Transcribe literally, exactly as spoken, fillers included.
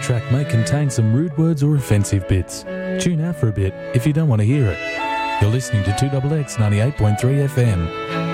track may contain some rude words or offensive bits. Tune out for a bit if you don't want to hear it. You're listening to two X X ninety-eight point three F M.